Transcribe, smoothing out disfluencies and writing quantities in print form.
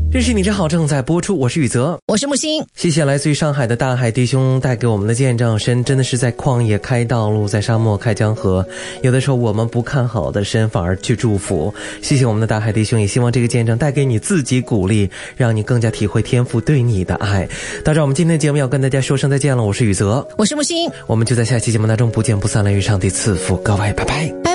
认识你真好正在播出，我是宇泽， 我是木星。 谢谢来自于上海的大海弟兄带给我们的见证。神真的是在旷野开道路，在沙漠开江河，有的时候我们不看好的，神反而去祝福。谢谢我们的大海弟兄，也希望这个见证带给你自己鼓励，让你更加体会天父对你的爱。到这我们今天的节目要跟大家说声再见了，我是宇泽， 我是木星， 我们就在下期节目当中不见不散了，愿上帝赐福各位，拜拜。